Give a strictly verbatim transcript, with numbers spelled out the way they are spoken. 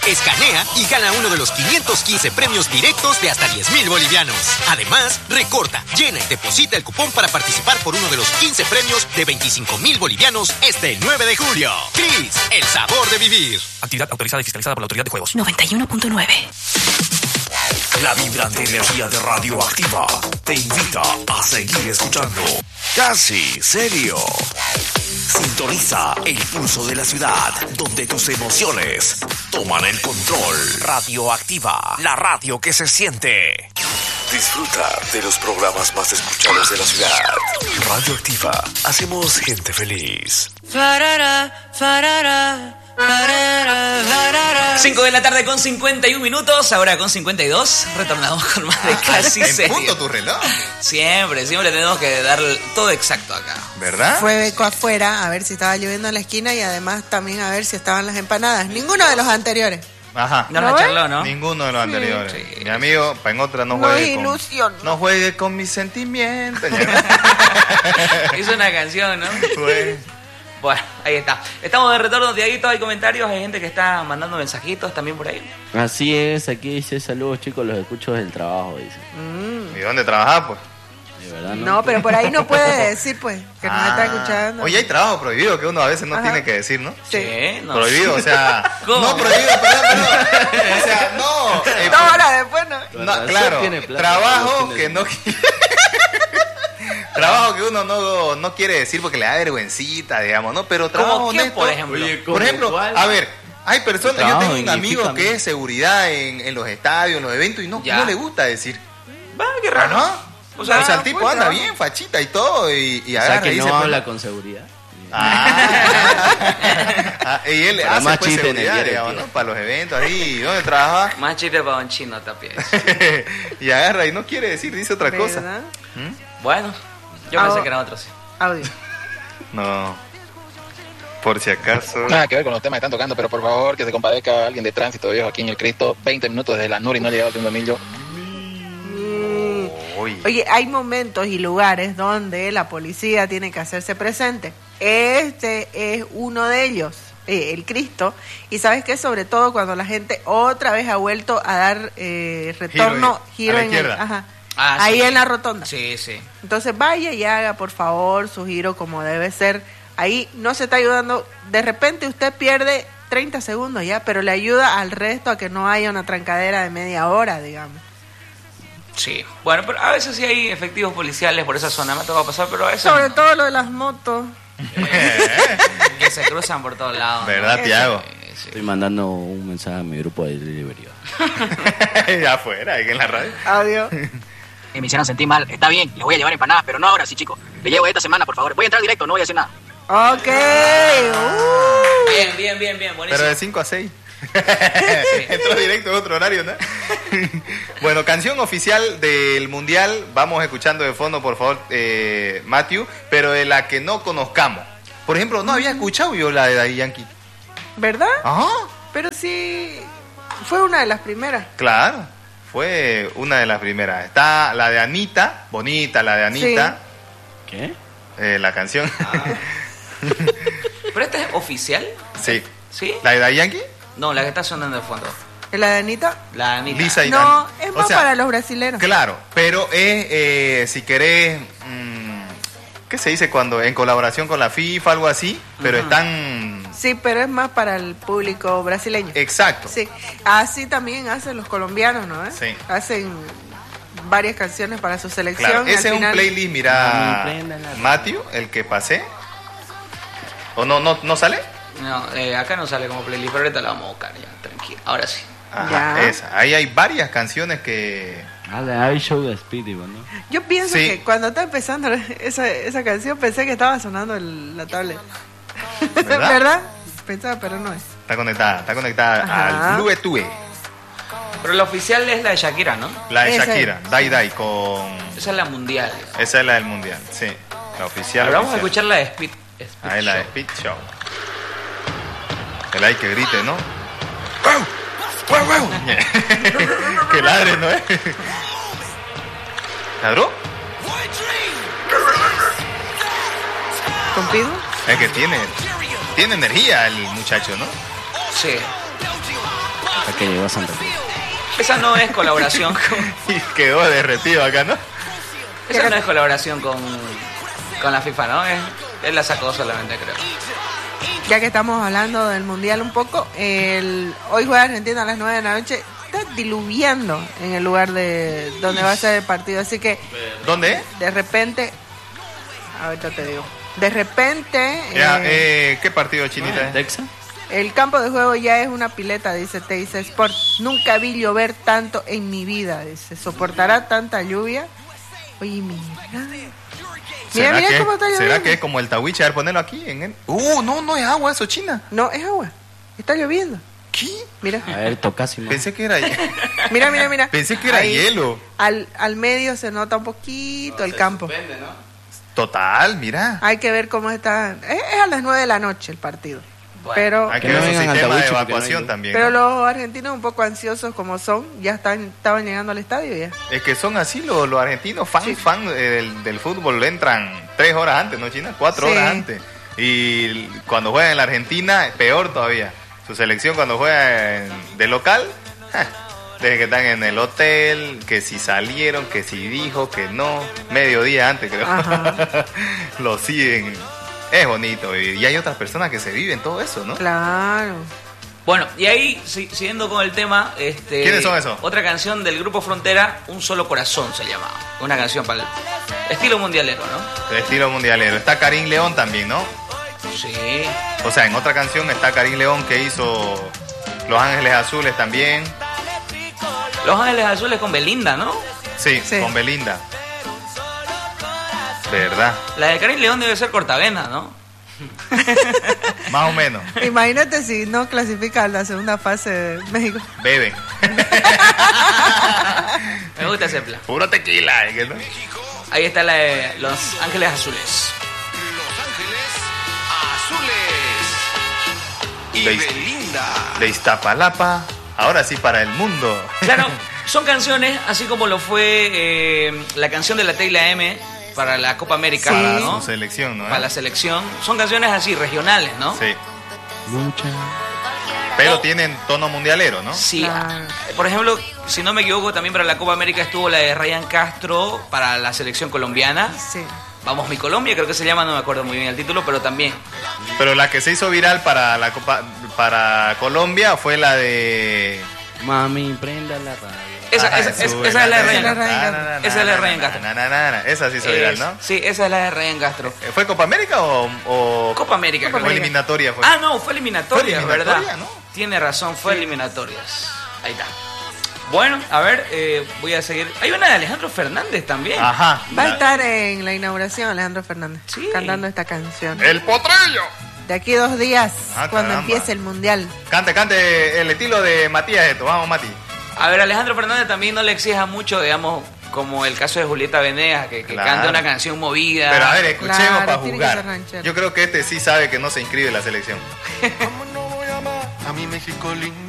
Escanea y gana uno de los quinientos quince premios directos de hasta diez mil bolivianos. Además, recorta, llena y deposita el cupón para participar por uno de los quince premios de veinticinco mil bolivianos este nueve de julio. Cris, el sabor de vivir. Actividad autorizada y fiscalizada por la Autoridad de Juegos. noventa y uno punto nueve. La vibrante energía de Radioactiva te invita a seguir escuchando. Casi serio. Sintoniza el pulso de la ciudad, donde tus emociones toman el control. Radioactiva, la radio que se siente. Disfruta de los programas más escuchados de la ciudad. Radioactiva, hacemos gente feliz. Farara, farara. cinco de la tarde con cincuenta y un minutos, ahora con cincuenta y dos, retornamos con más de Casi en Serio. punto tu reloj. Siempre, siempre tenemos que dar todo exacto acá. ¿Verdad? Fue Beco afuera a ver si estaba lloviendo en la esquina y además también a ver si estaban las empanadas. Ninguno de los anteriores. Ajá. No ¿No la ves? charló, ¿no? Ninguno de los anteriores. Sí. Mi amigo, pa' en otra no No juegue ilusión. con... No juegue con mis sentimientos. Hizo una canción, ¿no? Fue... Bueno, ahí está. Estamos de retorno, Diaguito, hay comentarios, hay gente que está mandando mensajitos también por ahí. Así es, aquí dice saludos chicos, los escucho desde el trabajo, dice. Mm. ¿Y dónde trabajás, pues? De verdad, ¿no? No, pero por ahí no puede decir, pues, que nos Ah. está escuchando. Oye, hay trabajo prohibido que uno a veces no Ajá. tiene que decir, ¿no? Sí. ¿Qué? No. Prohibido, o sea... ¿Cómo? No, prohibido, perdón, perdón. O sea, no... eh, Dos horas después, ¿no? Con no, razón claro, tiene plata, trabajo tiene- que no... Trabajo que uno no, no quiere decir porque le da vergüencita, digamos, ¿no? Pero trabajo ¿Cómo qué, honesto... por ejemplo? Oye, Por ejemplo, ¿cuál? a ver, hay personas, yo Trabajo tengo un amigo dignifica, que ¿no? es seguridad en, en los estadios, en los eventos, y no, Ya. no le gusta decir. Va, qué raro. ¿No? O sea, O sea, el tipo pues, anda trabajo. bien, fachita y todo, y, y O agarra sea que y no dice, habla pues, con seguridad. Ah, ah, y él Para hace más pues chiste en el seguridad, diario, digamos, tío. ¿no? Para los eventos ahí, ¿dónde trabaja? Más chiste para un chino, tapia. Y agarra y no quiere decir, dice otra cosa. ¿Verdad? Bueno, yo Ah, pensé oh. que eran otros. Sí. Audio. No, por si acaso. Nada que ver con los temas que están tocando, pero por favor que se compadezca alguien de tránsito viejo aquí en el Cristo. veinte minutos desde la Nuri y no ha llegado al segundo millo. Uy. Oye, hay momentos y lugares donde la policía tiene que hacerse presente. Este es uno de ellos, eh, el Cristo. Y sabes que sobre todo cuando la gente otra vez ha vuelto a dar eh, retorno, Giro, giro a la en el, izquierda. ajá, Ah, ahí sí. en la rotonda. Sí, sí. Entonces vaya y haga por favor su giro como debe ser. Ahí no se está ayudando. De repente usted pierde treinta segundos ya, pero le ayuda al resto a que no haya una trancadera de media hora, digamos. Sí. Bueno, pero a veces sí hay efectivos policiales por esa zona, me ha tocado pasar, pero a veces Sobre todo lo de las motos. que se cruzan por todos lados. ¿Verdad, ¿no? Tiago? Sí, sí. Estoy mandando un mensaje a mi grupo de delivery. Ya afuera, ahí en la radio. Adiós. Eh, me hicieron sentir mal. Está bien, les voy a llevar empanadas, pero no ahora sí, chicos. Le llevo esta semana, por favor. Voy a entrar directo, no voy a hacer nada. Ok. Uh. Bien, bien, bien, bien, buenísimo. Pero de cinco a seis. Entró directo en otro horario, ¿no? Bueno, canción oficial del Mundial. Vamos escuchando de fondo, por favor, eh, Matthew, pero de la que no conozcamos. Por ejemplo, no había escuchado yo la de Daddy Yankee. ¿Verdad? Ajá. Pero sí, fue una de las primeras. Claro, fue una de las primeras. Está la de Anita, bonita la de Anita. ¿Qué? Eh, la canción. ¿Pero esta es oficial? Sí. ¿Sí? ¿La de Daddy Yankee? No, la que está sonando de fondo. ¿La de Anita? La Anita. Lisa y No, Dan- es o más sea, para los brasileños. Claro, pero es, eh, si querés, mmm, ¿qué se dice cuando? En colaboración con la FIFA, algo así, pero Ujú. están... Sí, pero es más para el público brasileño. Exacto. Sí, así también hacen los colombianos, ¿no? ¿Eh? Sí. Hacen varias canciones para su selección. Claro, y al ese es un final- playlist, mira, Mm, prenda la- Matthew, el que pasé. ¿O no, no, no sale? No, eh, acá no sale como playlist, pero ahorita la vamos a buscar ya, tranquilo. Ahora sí. Ajá, Ya. esa. Ahí hay varias canciones que... Ah, le hay show de Speedy, ¿no? Yo pienso Sí. que cuando estaba empezando esa, esa canción pensé que estaba sonando el- la tablet. ¿Verdad? ¿Verdad? Pensaba, pero no es. Está conectada, está conectada Ajá. al Bluetooth. Pero la oficial es la de Shakira, ¿no? La de Esa Shakira, Dai Dai, con... Esa es la mundial. Esa es la del mundial, sí. La oficial. Ahora vamos a oficial. escuchar la de Speed. Speed Ahí la de Show. Speed Show. El hay que grite, ¿no? ¡Wow! ¡Wow, wow! Que ladre, ¿no es? ¿Ladró? ¿Contigo? Es que tiene, tiene energía el muchacho, ¿no? Sí. que llegó a Santa Cruz. Esa no es colaboración con... Y quedó derretido acá, ¿no? Esa no es colaboración con, con la FIFA, ¿no? Es, él la sacó solamente, creo. Ya que estamos hablando del Mundial un poco, el, hoy juega Argentina a las nueve de la noche. Está diluviando en el lugar de donde va a ser el partido, así que... ¿Dónde? De repente... Ahorita te digo. De repente... Ya, eh, eh, ¿qué partido, Chinita? ¿Texas? El campo de juego ya es una pileta, dice Teisa Sport. Nunca vi llover tanto en mi vida, dice. ¿Soportará tanta lluvia? Oye, mira. Mira, mira que, cómo está lloviendo. ¿Será que es como el tahuiche? A ver, ponerlo aquí. En el... Uh, no, no es agua eso, China. No, es agua. Está lloviendo. ¿Qué? Mira. A ver, tocásimo. Pensé que era hielo. Mira, mira, mira. Pensé que era Ahí, hielo. Al, al medio se nota un poquito no, el campo. Suspende, ¿no? Total, mira. Hay que ver cómo está. Es, es a las nueve de la noche el partido. Bueno, pero hay que, que ver no su vengan sistema al de tabucho evacuación no también. Pero ¿no? los argentinos un poco ansiosos como son, ya están, estaban llegando al estadio ya. Es que son así los, los argentinos, fan, sí. fan del, del fútbol, entran tres horas antes, ¿no, China? Cuatro sí. horas antes. Y cuando juegan en la Argentina, peor todavía. Su selección cuando juega en, de local, ja, desde que están en el hotel, que si salieron, que si dijo, que no, mediodía antes creo. Lo siguen. Es bonito vivir. Y hay otras personas que se viven todo eso, ¿no? Claro. Bueno, y ahí, si, siguiendo con el tema... este ¿Quiénes son esos? Otra canción del Grupo Frontera, Un Solo Corazón se llamaba. Una canción para el estilo mundialero, ¿no? El estilo mundialero. Está Karim León también, ¿no? Sí. O sea, en otra canción está Karim León que hizo Los Ángeles Azules también. Los Ángeles Azules con Belinda, ¿no? Sí, sí. Con Belinda. ¿Verdad? La de Karim León debe ser cortavena, ¿no? Más o menos. Imagínate si no clasifica a la segunda fase de México. Beben. Me gusta ese plan. Puro tequila. ¿No? Ahí está la de Los Ángeles Azules. Los Ángeles Azules. Y de, Belinda. De Iztapalapa. Ahora sí para el mundo. Claro, son canciones, así como lo fue eh, la canción de la Teyla M para la Copa América, sí. Para ¿no? su selección, ¿no? Para la selección. Son canciones así, regionales, ¿no? Sí. Mucha. Pero oh. tienen tono mundialero, ¿no? Sí. Ah. Por ejemplo, si no me equivoco, también para la Copa América estuvo la de Ryan Castro para la selección colombiana. Sí. Vamos mi Colombia, creo que se llama, no me acuerdo muy bien el título, pero también. Pero la que se hizo viral para la Copa, para Colombia fue la de... Mami, prenda la radio. Esa, esa, esa, esa es la de Ryan Castro. Esa es la de Ryan Castro. Esa sí hizo viral, ¿no? Sí, esa es la de Ryan Castro. ¿Fue Copa América o...? o... Copa América. Copa América. eliminatoria fue. Ah, no, fue eliminatoria, ¿Fue eliminatoria, ¿verdad? ¿no? Tiene razón, fue sí. eliminatorias. Ahí está. Bueno, a ver, eh, voy a seguir. Hay una de Alejandro Fernández también. Ajá. Va a estar en la inauguración Alejandro Fernández, sí. cantando esta canción. ¡El potrillo! De aquí dos días, ah, cuando caramba. empiece el Mundial. Cante, cante el estilo de Matías esto. Vamos, Mati. A ver, Alejandro Fernández también no le exija mucho, digamos, como el caso de Julieta Venegas, que, que claro. canta una canción movida. Pero a ver, escuchemos claro, para jugar. Yo creo que este sí sabe que no se inscribe en la selección. A mi México lindo.